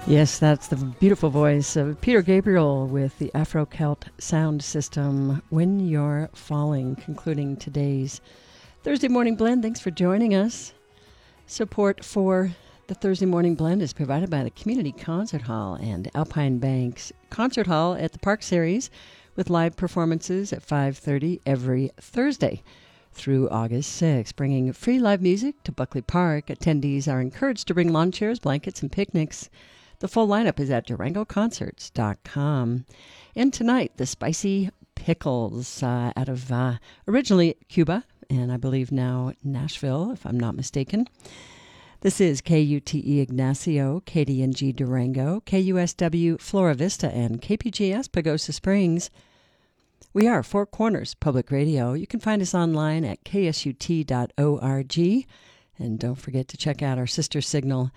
Yes, that's the beautiful voice of Peter Gabriel with the Afro-Celt sound system, When You're Falling, concluding today's Thursday Morning Blend. Thanks for joining us. Support for the Thursday Morning Blend is provided by the Community Concert Hall and Alpine Bank's Concert Hall at the Park Series, with live performances at 5:30 every Thursday through August 6th, bringing free live music to Buckley Park. Attendees are encouraged to bring lawn chairs, blankets, and picnics. The full lineup is at DurangoConcerts.com. And tonight, the Spicy Pickles out of originally Cuba, and I believe now Nashville, if I'm not mistaken. This is KUTE Ignacio, KDNG Durango, KUSW Flora Vista, and KPGS Pagosa Springs. We are Four Corners Public Radio. You can find us online at ksut.org. And don't forget to check out our sister signal,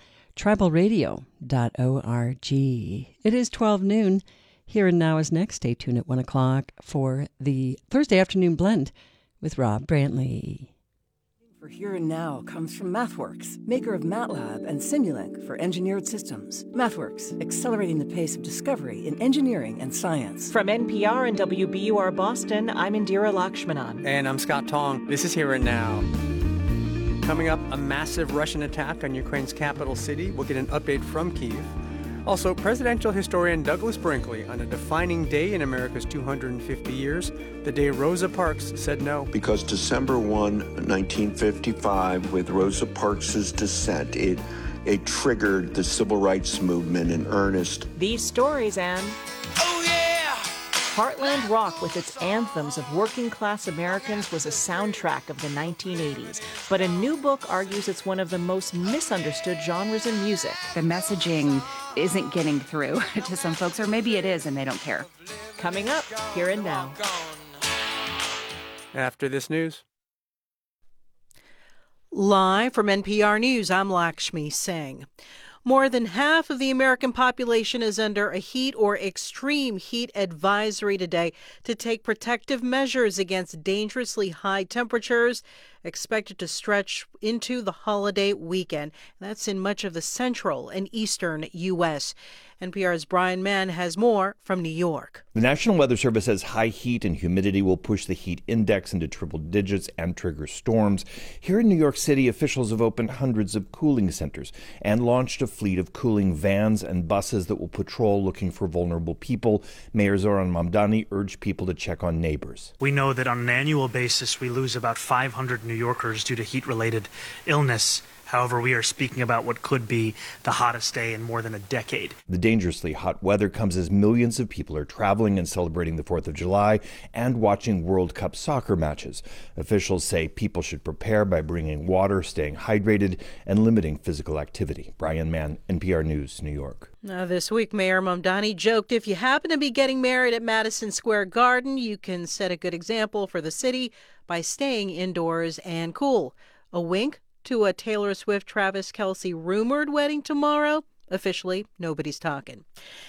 tribalradio.org. It is 12 noon. Here and Now is next. Stay tuned at 1 o'clock for the Thursday Afternoon Blend with Rob Brantley. For Here and Now comes from MathWorks, maker of MATLAB and Simulink for engineered systems. MathWorks, accelerating the pace of discovery in engineering and science. From NPR and WBUR Boston, I'm Indira Lakshmanan. And I'm Scott Tong. This is Here and Now. Coming up, a massive Russian attack on Ukraine's capital city. We'll get an update from Kyiv. Also, presidential historian Douglas Brinkley on a defining day in America's 250 years, the day Rosa Parks said no. Because December 1, 1955, with Rosa Parks' dissent, it triggered the civil rights movement in earnest. These stories and Heartland Rock, with its anthems of working-class Americans, was a soundtrack of the 1980s. But a new book argues it's one of the most misunderstood genres in music. The messaging isn't getting through to some folks, or maybe it is and they don't care. Coming up, Here and Now. After this news. Live from NPR News, I'm Lakshmi Singh. More than half of the American population is under a heat or extreme heat advisory today to take protective measures against dangerously high temperatures expected to stretch into the holiday weekend. That's in much of the central and eastern U.S. NPR's Brian Mann has more from New York. The National Weather Service says high heat and humidity will push the heat index into triple digits and trigger storms. Here in New York City, officials have opened hundreds of cooling centers and launched a fleet of cooling vans and buses that will patrol looking for vulnerable people. Mayor Zoran Mamdani urged people to check on neighbors. We know that on an annual basis, we lose about 500 New Yorkers due to heat-related illness. However, we are speaking about what could be the hottest day in more than a decade. The dangerously hot weather comes as millions of people are traveling and celebrating the 4th of July and watching World Cup soccer matches. Officials say people should prepare by bringing water, staying hydrated, and limiting physical activity. Brian Mann, NPR News, New York. Now, this week, Mayor Mamdani joked if you happen to be getting married at Madison Square Garden, you can set a good example for the city by staying indoors and cool. A wink to a Taylor Swift-Travis Kelce rumored wedding tomorrow. Officially, nobody's talking.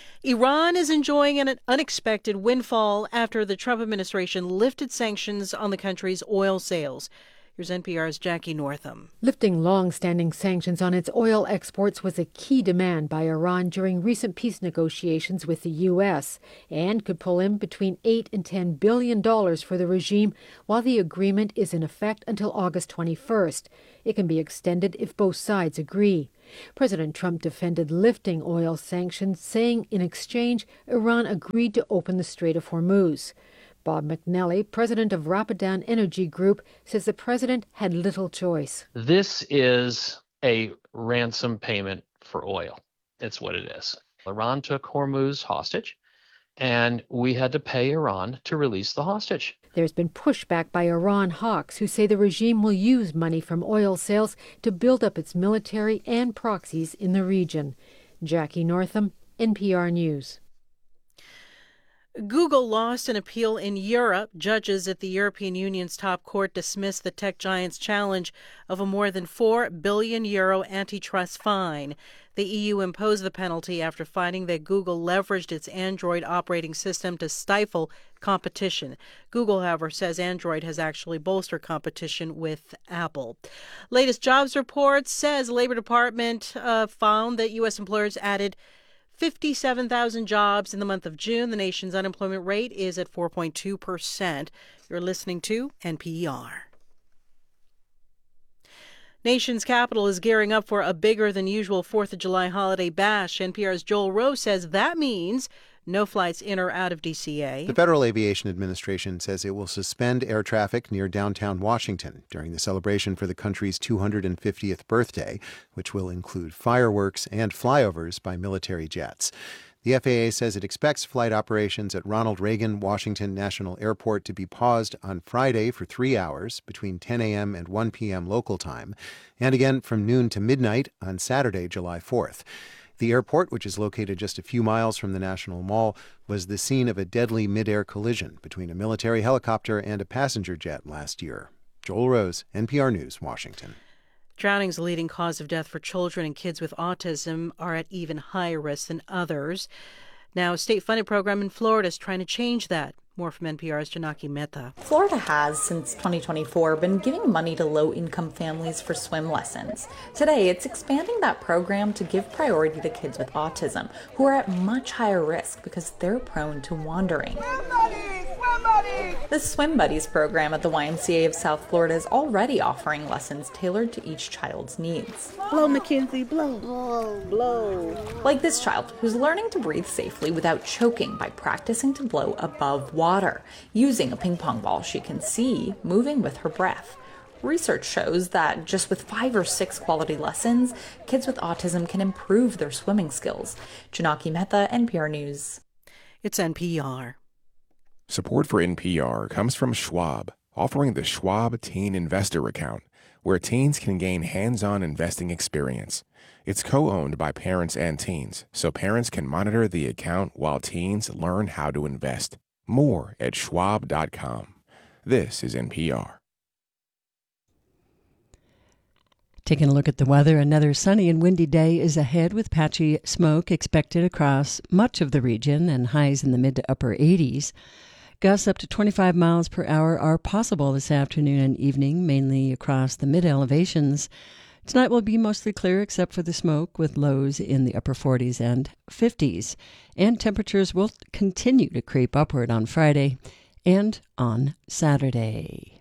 Iran is enjoying an unexpected windfall after the Trump administration lifted sanctions on the country's oil sales. Here's NPR's Jackie Northam. Lifting long-standing sanctions on its oil exports was a key demand by Iran during recent peace negotiations with the U.S. and could pull in between $8 and $10 billion for the regime while the agreement is in effect until August 21st. It can be extended if both sides agree. President Trump defended lifting oil sanctions, saying in exchange, Iran agreed to open the Strait of Hormuz. Bob McNally, president of Rapidan Energy Group, says the president had little choice. This is a ransom payment for oil. It's what it is. Iran took Hormuz hostage, and we had to pay Iran to release the hostage. There's been pushback by Iran hawks who say the regime will use money from oil sales to build up its military and proxies in the region. Jackie Northam, NPR News. Google lost an appeal in Europe. Judges at the European Union's top court dismissed the tech giant's challenge of a more than €4 billion antitrust fine. The EU imposed the penalty after finding that Google leveraged its Android operating system to stifle competition. Google, however, says Android has actually bolstered competition with Apple. Latest jobs report says the Labor Department found that U.S. employers added 57,000 jobs in the month of June. The nation's unemployment rate is at 4.2%. You're listening to NPR. Nation's capital is gearing up for a bigger than usual 4th of July holiday bash. NPR's Joel Rose says that means no flights in or out of DCA. The Federal Aviation Administration says it will suspend air traffic near downtown Washington during the celebration for the country's 250th birthday, which will include fireworks and flyovers by military jets. The FAA says it expects flight operations at Ronald Reagan Washington National Airport to be paused on Friday for 3 hours between 10 a.m. and 1 p.m. local time, and again from noon to midnight on Saturday, July 4th. The airport, which is located just a few miles from the National Mall, was the scene of a deadly mid-air collision between a military helicopter and a passenger jet last year. Joel Rose, NPR News, Washington. Drowning's the leading cause of death for children, and kids with autism are at even higher risk than others. Now, a state-funded program in Florida is trying to change that. More from NPR's Janaki Mehta. Florida has, since 2024, been giving money to low-income families for swim lessons. Today, it's expanding that program to give priority to kids with autism, who are at much higher risk because they're prone to wandering. The Swim Buddies program at the YMCA of South Florida is already offering lessons tailored to each child's needs. Blow, Mackenzie, blow. Blow, blow. Like this child, who's learning to breathe safely without choking by practicing to blow above water, using a ping pong ball she can see moving with her breath. Research shows that just with 5 or 6 quality lessons, kids with autism can improve their swimming skills. Janaki Mehta, NPR News. It's NPR. Support for NPR comes from Schwab, offering the Schwab Teen Investor Account, where teens can gain hands-on investing experience. It's co-owned by parents and teens, so parents can monitor the account while teens learn how to invest. More at schwab.com. This is NPR. Taking a look at the weather, another sunny and windy day is ahead with patchy smoke expected across much of the region and highs in the mid to upper 80s. Gusts up to 25 miles per hour are possible this afternoon and evening, mainly across the mid-elevations. Tonight will be mostly clear except for the smoke, with lows in the upper 40s and 50s. And temperatures will continue to creep upward on Friday and on Saturday.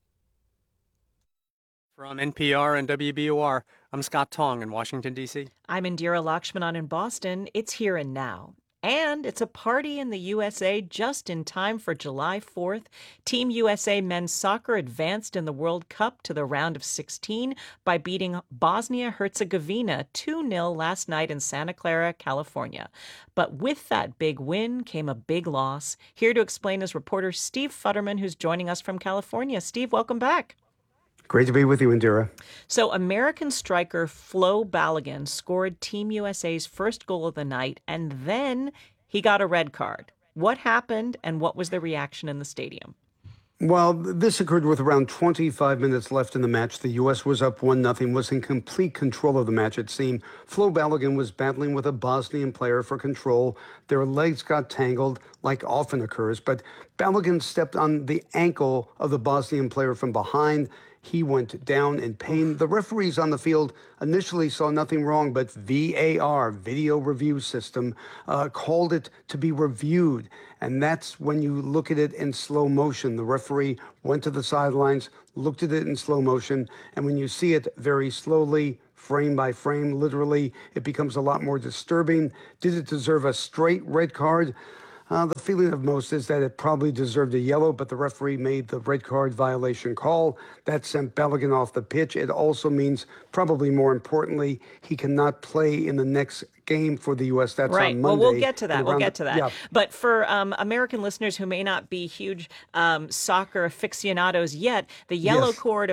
From NPR and WBOR, I'm Scott Tong in Washington, D.C. I'm Indira Lakshmanan in Boston. It's Here and Now. And it's a party in the USA just in time for July 4th. Team USA men's soccer advanced in the World Cup to the round of 16 by beating Bosnia-Herzegovina 2-0 last night in Santa Clara, California. But with that big win came a big loss. Here to explain is reporter Steve Futterman, who's joining us from California. Steve, welcome back. Great to be with you, Indira. So American striker Flo Balogun scored Team USA's first goal of the night, and then he got a red card. What happened, and what was the reaction in the stadium? Well, this occurred with around 25 minutes left in the match. The U.S. was up 1-0, was in complete control of the match, it seemed. Flo Balogun was battling with a Bosnian player for control. Their legs got tangled, like often occurs, but Balogun stepped on the ankle of the Bosnian player from behind. He went down in pain. The referees on the field initially saw nothing wrong, but VAR, Video Review System, called it to be reviewed. And that's when you look at it in slow motion. The referee went to the sidelines, looked at it in slow motion, and when you see it very slowly, frame by frame, literally, it becomes a lot more disturbing. Did it deserve a straight red card? The feeling of most is that it probably deserved a yellow, but the referee made the red card violation call. That sent Balogun off the pitch. It also means, probably more importantly, he cannot play in the next game for the U.S. That's right. on Monday. Well, we'll get to that. Yeah. But for American listeners who may not be huge soccer aficionados yet, the yellow card,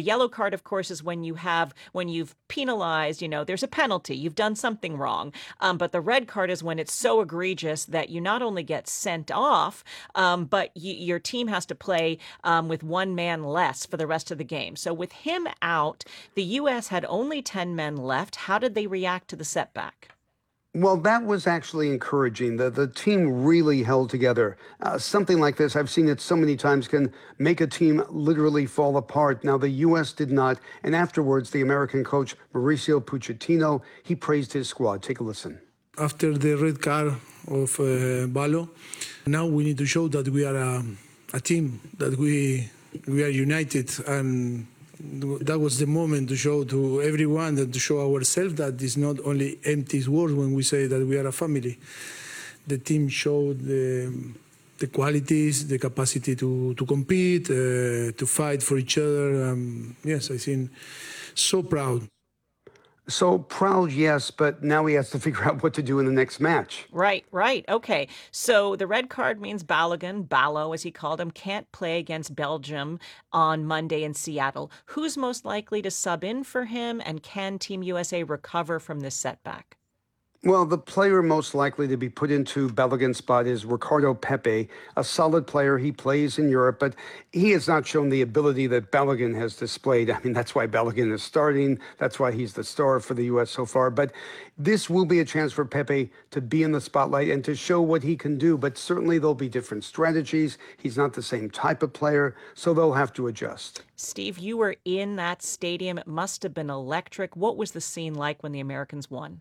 of course, is when you've penalized. There's a penalty. You've done something wrong. But the red card is when it's so egregious that you not only get sent off, but your team has to play with one man less for the rest of the game. So with him out, the U.S. had only 10 men left. How did they react to the setback? Well, that was actually encouraging. The team really held together. Something like this, I've seen it so many times, can make a team literally fall apart. Now, the U.S. did not. And afterwards, the American coach, Mauricio Pochettino, he praised his squad. Take a listen. after the red card of Balo. Now we need to show that we are a team, that we are united, and that was the moment to show to everyone and to show ourselves that it's not only empty words when we say that we are a family. The team showed the qualities, the capacity to compete, to fight for each other. Yes, I think so proud. So proud, yes, but now he has to figure out what to do in the next match. Right. Okay. So the red card means Balo, as he called him, can't play against Belgium on Monday in Seattle. Who's most likely to sub in for him, and can Team USA recover from this setback? Well, the player most likely to be put into Balogun's spot is Ricardo Pepi, a solid player. He plays in Europe, but he has not shown the ability that Balogun has displayed. I mean, that's why Balogun is starting. That's why he's the star for the U.S. so far. But this will be a chance for Pepi to be in the spotlight and to show what he can do. But certainly there'll be different strategies. He's not the same type of player, so they'll have to adjust. Steve, you were in that stadium. It must have been electric. What was the scene like when the Americans won?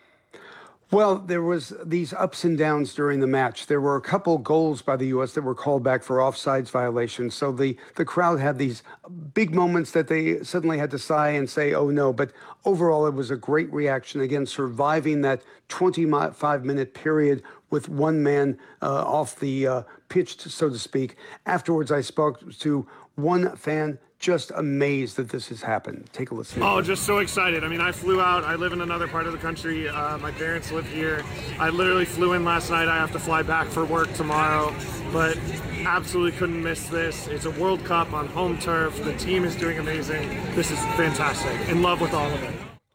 Well, there was these ups and downs during the match. There were a couple goals by the U.S. that were called back for offsides violations. So the crowd had these big moments that they suddenly had to sigh and say, oh, no. But overall, it was a great reaction. Again, surviving that 25-minute period with one man off the pitch, so to speak. Afterwards, I spoke to one fan just amazed that this has happened. Take a listen. Oh, just so excited. I mean, I flew out. I live in another part of the country. My parents live here. I literally flew in last night. I have to fly back for work tomorrow, but absolutely couldn't miss this. It's a World Cup on home turf. The team is doing amazing. This is fantastic. In love with all of it.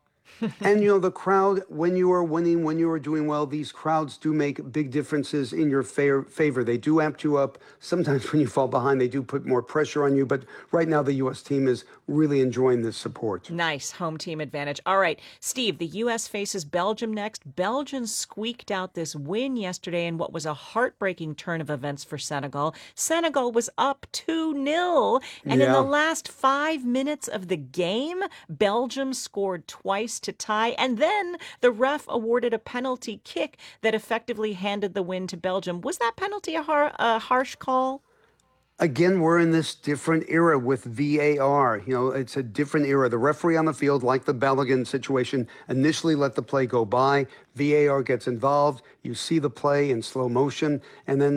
And, you know, the crowd, when you are winning, when you are doing well, these crowds do make big differences in your favor. They do amp you up. Sometimes when you fall behind, they do put more pressure on you. But right now, the U.S. team is really enjoying this support. Nice home team advantage. All right, Steve, the U.S. faces Belgium next. Belgium squeaked out this win yesterday in what was a heartbreaking turn of events for Senegal. Senegal was up 2-0. And in the last 5 minutes of the game, Belgium scored twice to tie, and then the ref awarded a penalty kick that effectively handed the win to Belgium. Was that penalty a harsh call? Again, we're in this different era with VAR. You know, it's a different era. The referee on the field, like the Balogun situation, initially let the play go by. VAR gets involved. You see the play in slow motion, and then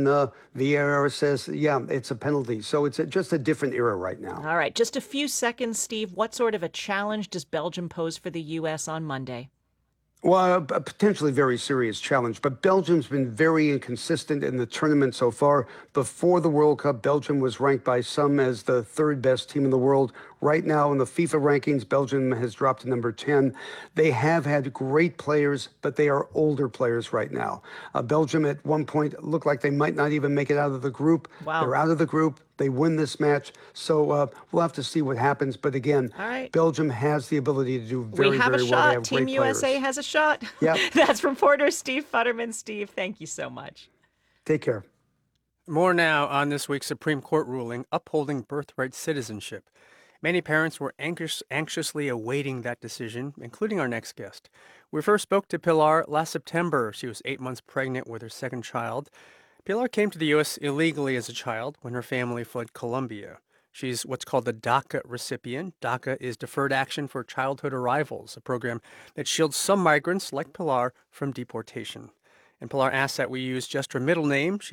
VAR says, yeah, it's a penalty. So it's just a different era right now. All right, just a few seconds, Steve. What sort of a challenge does Belgium pose for the U.S. on Monday? Well, a potentially very serious challenge, but Belgium's been very inconsistent in the tournament so far. Before the World Cup, Belgium was ranked by some as the third best team in the world. Right now, in the FIFA rankings, Belgium has dropped to number 10. They have had great players, but they are older players right now. Belgium at one point looked like they might not even make it out of the group. Wow. They're out of the group. They win this match. So we'll have to see what happens. But again, Belgium has the ability to do very, very well. We have a shot. They have Team great USA players. has a shot. Yep. That's reporter Steve Futterman. Steve, thank you so much. Take care. More now on this week's Supreme Court ruling upholding birthright citizenship. Many parents were anxiously awaiting that decision, including our next guest. We first spoke to Pilar last September. She was 8 months pregnant with her second child. Pilar came to the U.S. illegally as a child when her family fled Colombia. She's what's called the DACA recipient. DACA is Deferred Action for Childhood Arrivals, a program that shields some migrants like Pilar from deportation. And Pilar asked that we use just her middle name.